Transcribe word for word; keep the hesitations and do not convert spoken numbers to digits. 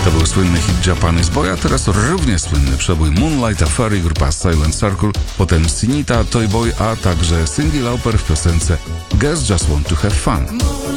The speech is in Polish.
To był słynny hit Japanese Boy, a teraz równie słynny przebój Moonlight Affair i grupa Silent Circle, potem Sinita, Toy Boy, a także Cyndi Lauper w piosence Girls Just Want to Have Fun.